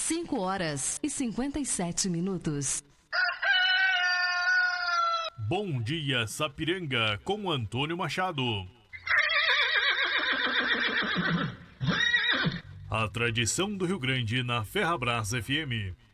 5h57. Bom dia, Sapiranga, com Antônio Machado. A tradição do Rio Grande na Ferrabras FM.